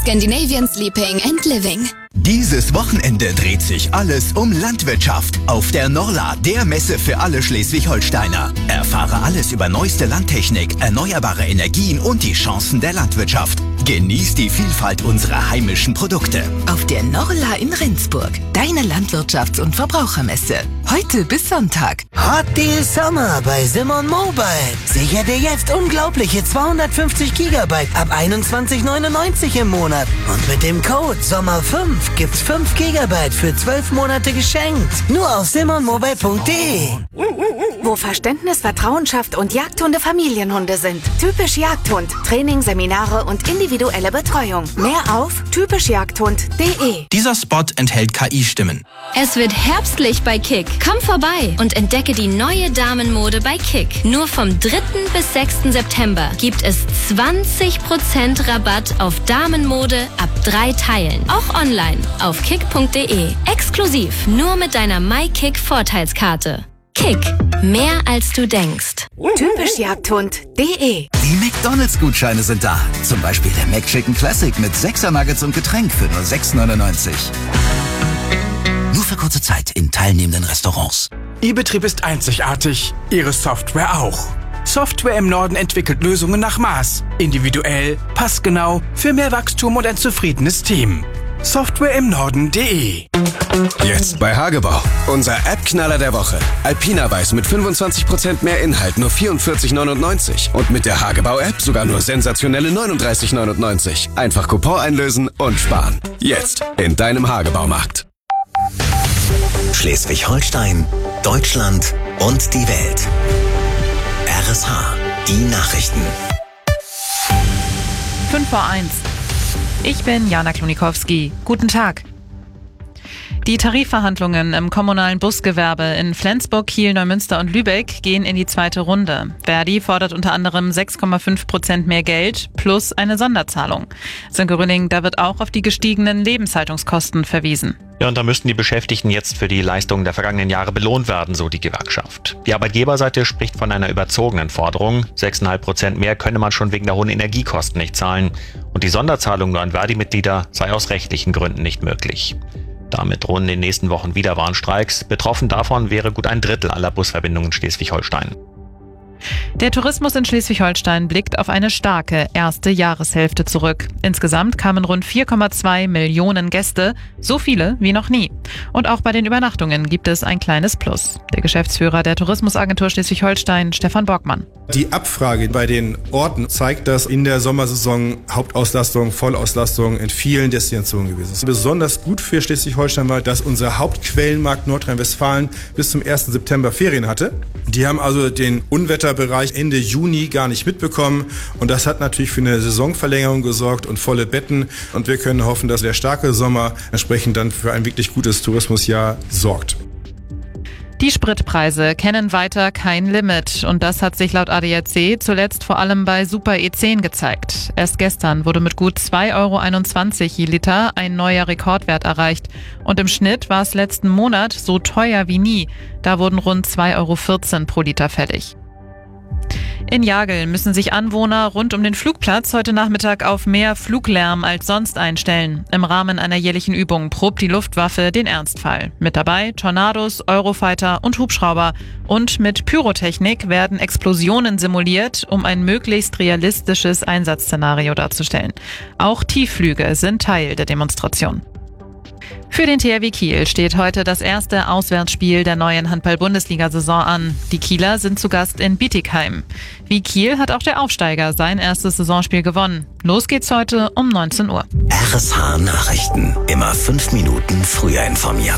Scandinavian Sleeping and Living. Dieses Wochenende dreht sich alles um Landwirtschaft auf der Norla, der Messe für alle Schleswig-Holsteiner. Erfahre alles über neueste Landtechnik, erneuerbare Energien und die Chancen der Landwirtschaft. Genieß die Vielfalt unserer heimischen Produkte. Auf der Norla in Rendsburg, deine Landwirtschafts- und Verbrauchermesse. Heute bis Sonntag. Hot Deal Summer bei Simon Mobile. Sichere dir jetzt unglaubliche 250 GB ab 21,99 im Monat. Und mit dem Code SOMMER5 gibt's 5 GB für 12 Monate geschenkt. Nur auf simonmobile.de. Wo Verständnis, Vertrauen schafft und Jagdhunde Familienhunde sind. Typisch Jagdhund. Training, Seminare und individuelle Betreuung. Mehr auf typischjagdhund.de. Dieser Spot enthält KI-Stimmen. Es wird herbstlich bei Kick. Komm vorbei und entdecke die neue Damenmode bei Kick. Nur vom 3. bis 6. September gibt es 20% Rabatt auf Damenmode ab 3 Teilen. Auch online auf kick.de. Exklusiv nur mit deiner MyKick-Vorteilskarte. Kick. Mehr als du denkst. Typischjagdhund.de. Die McDonalds-Gutscheine sind da. Zum Beispiel der McChicken Classic mit 6er Nuggets und Getränk für nur 6,99. Nur für kurze Zeit in teilnehmenden Restaurants. Ihr Betrieb ist einzigartig, Ihre Software auch. Software im Norden entwickelt Lösungen nach Maß. Individuell, passgenau, für mehr Wachstum und ein zufriedenes Team. Softwareimnorden.de. Jetzt bei Hagebau. Unser App-Knaller der Woche. Alpina Weiß mit 25% mehr Inhalt, nur 44,99. Und mit der Hagebau-App sogar nur sensationelle 39,99. Einfach Coupon einlösen und sparen. Jetzt in deinem Hagebaumarkt. Schleswig-Holstein, Deutschland und die Welt. RSH, die Nachrichten. 5:01. Ich bin Jana Klonikowski. Guten Tag. Die Tarifverhandlungen im kommunalen Busgewerbe in Flensburg, Kiel, Neumünster und Lübeck gehen in die zweite Runde. Verdi fordert unter anderem 6,5% mehr Geld plus eine Sonderzahlung. Sönke Rülling, da wird auch auf die gestiegenen Lebenshaltungskosten verwiesen. Ja, und da müssten die Beschäftigten jetzt für die Leistungen der vergangenen Jahre belohnt werden, so die Gewerkschaft. Die Arbeitgeberseite spricht von einer überzogenen Forderung. 6,5% mehr könne man schon wegen der hohen Energiekosten nicht zahlen. Und die Sonderzahlung nur an Verdi-Mitglieder sei aus rechtlichen Gründen nicht möglich. Damit drohen in den nächsten Wochen wieder Warnstreiks. Betroffen davon wäre gut ein Drittel aller Busverbindungen in Schleswig-Holstein. Der Tourismus in Schleswig-Holstein blickt auf eine starke erste Jahreshälfte zurück. Insgesamt kamen rund 4,2 Millionen Gäste, so viele wie noch nie. Und auch bei den Übernachtungen gibt es ein kleines Plus. Der Geschäftsführer der Tourismusagentur Schleswig-Holstein, Stefan Borgmann. Die Abfrage bei den Orten zeigt, dass in der Sommersaison Hauptauslastung, Vollauslastung in vielen Destinationen gewesen ist. Besonders gut für Schleswig-Holstein war, dass unser Hauptquellenmarkt Nordrhein-Westfalen bis zum 1. September Ferien hatte. Die haben also den Unwetterbereich Ende Juni gar nicht mitbekommen. Und das hat natürlich für eine Saisonverlängerung gesorgt und volle Betten. Und wir können hoffen, dass der starke Sommer entsprechend dann für ein wirklich gutes Tourismusjahr sorgt. Die Spritpreise kennen weiter kein Limit und das hat sich laut ADAC zuletzt vor allem bei Super E10 gezeigt. Erst gestern wurde mit gut 2,21 € je Liter ein neuer Rekordwert erreicht und im Schnitt war es letzten Monat so teuer wie nie. Da wurden rund 2,14 € pro Liter fällig. In Jagel müssen sich Anwohner rund um den Flugplatz heute Nachmittag auf mehr Fluglärm als sonst einstellen. Im Rahmen einer jährlichen Übung probt die Luftwaffe den Ernstfall. Mit dabei Tornados, Eurofighter und Hubschrauber. Und mit Pyrotechnik werden Explosionen simuliert, um ein möglichst realistisches Einsatzszenario darzustellen. Auch Tiefflüge sind Teil der Demonstration. Für den THW Kiel steht heute das erste Auswärtsspiel der neuen Handball-Bundesliga-Saison an. Die Kieler sind zu Gast in Bietigheim. Wie Kiel hat auch der Aufsteiger sein erstes Saisonspiel gewonnen. Los geht's heute um 19 Uhr. RSH Nachrichten. Immer 5 Minuten früher informiert.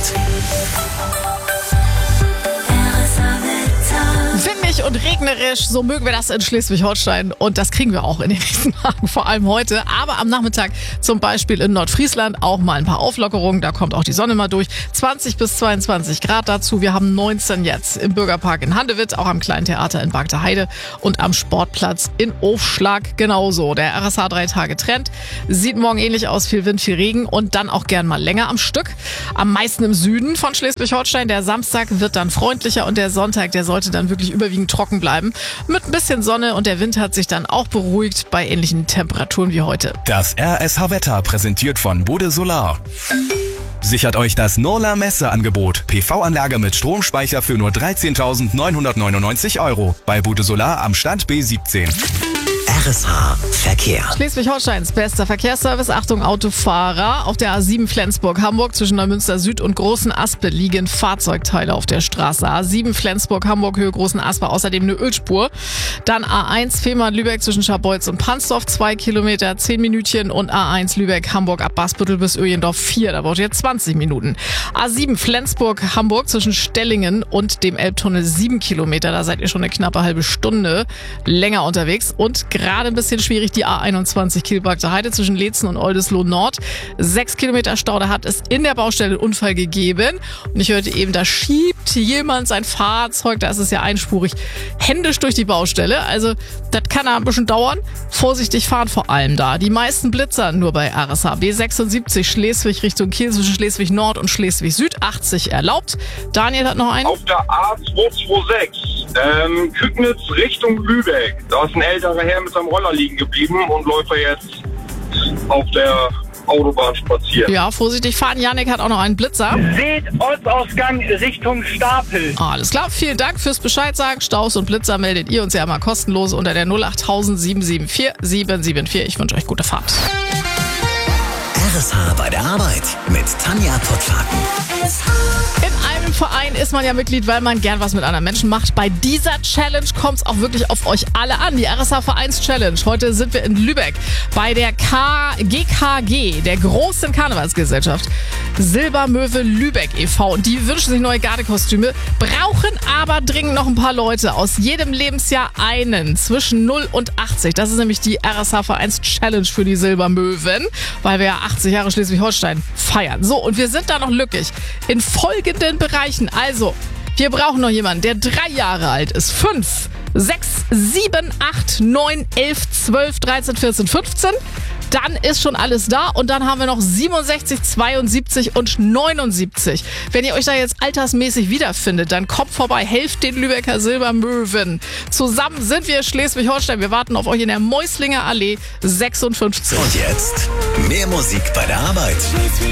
Windig und regnerisch, so mögen wir das in Schleswig-Holstein und das kriegen wir auch in den nächsten Tagen, vor allem heute. Aber am Nachmittag zum Beispiel in Nordfriesland auch mal ein paar Auflockerungen, da kommt auch die Sonne mal durch. 20 bis 22 Grad dazu, wir haben 19 jetzt im Bürgerpark in Handewitt, auch am Kleinen Theater in Bagdeheide und am Sportplatz in Ofschlag genauso. Der RSH 3-Tage-Trend sieht morgen ähnlich aus, viel Wind, viel Regen und dann auch gern mal länger am Stück. Am meisten im Süden von Schleswig-Holstein, der Samstag wird dann freundlicher und der Sonntag, der sollte dann wirklich überwiegend überwiegend trocken bleiben. Mit ein bisschen Sonne und der Wind hat sich dann auch beruhigt bei ähnlichen Temperaturen wie heute. Das RSH-Wetter präsentiert von Bode Solar. Sichert euch das Norla Messeangebot. PV-Anlage mit Stromspeicher für nur 13.999 € bei Bode Solar am Stand B17. RSH Verkehr. Schleswig-Holsteins bester Verkehrsservice. Achtung Autofahrer. Auf der A7 Flensburg-Hamburg zwischen Neumünster Süd und Großen Aspe liegen Fahrzeugteile auf der Straße. A7 Flensburg-Hamburg Höhe Großen Aspe, außerdem eine Ölspur. Dann A1 Fehmarn-Lübeck zwischen Scharbeutz und Pansdorf 2 Kilometer, 10 Minütchen. Und A1 Lübeck-Hamburg ab Basbüttel bis Öjendorf 4, da braucht ihr 20 Minuten. A7 Flensburg-Hamburg zwischen Stellingen und dem Elbtunnel 7 Kilometer, da seid ihr schon eine knappe halbe Stunde länger unterwegs. Und gerade ein bisschen schwierig die A21 Kielbragter Heide zwischen Leetzen und Oldesloe Nord. 6 Kilometer Stau, da hat es in der Baustelle einen Unfall gegeben. Und ich hörte eben, da schiebt jemand sein Fahrzeug, da ist es ja einspurig, händisch durch die Baustelle. Also das kann da ein bisschen dauern. Vorsichtig fahren vor allem da. Die meisten Blitzer nur bei RSH. B76 Schleswig Richtung Kiel zwischen Schleswig Nord und Schleswig Süd. 80 erlaubt. Daniel hat noch einen. Auf der A226 Kügnitz Richtung Lübeck. Da ist ein älterer Herr mit seinem Roller liegen geblieben und läuft er jetzt auf der Autobahn spazieren. Ja, vorsichtig fahren. Janik hat auch noch einen Blitzer. Seht Ortsausgang Richtung Stapel. Alles klar, vielen Dank fürs Bescheid sagen. Staus und Blitzer meldet ihr uns ja immer kostenlos unter der 08000 774 774. Ich wünsche euch gute Fahrt. RSH bei der Arbeit mit Tanja Pottfaken. In einem Verein ist man ja Mitglied, weil man gern was mit anderen Menschen macht. Bei dieser Challenge kommt es auch wirklich auf euch alle an. Die RSH Vereins Challenge. Heute sind wir in Lübeck bei der GKG, der großen Karnevalsgesellschaft Silbermöwe Lübeck e.V. Und die wünschen sich neue Gardekostüme, brauchen aber dringend noch ein paar Leute. Aus jedem Lebensjahr einen zwischen 0 und 80. Das ist nämlich die RSH Vereins Challenge für die Silbermöwen, weil wir ja 80 Jahre Schleswig-Holstein feiern. So, und wir sind da noch lückig in folgenden Bereichen. Also, wir brauchen noch jemanden, der 3 Jahre alt ist. 5, 6, 7, 8, 9, 11, 12, 13, 14, 15. Dann ist schon alles da und dann haben wir noch 67, 72 und 79. Wenn ihr euch da jetzt altersmäßig wiederfindet, dann kommt vorbei, helft den Lübecker Silbermöwen. Zusammen sind wir Schleswig-Holstein. Wir warten auf euch in der Mäuslinger Allee 56. Und jetzt mehr Musik bei der Arbeit.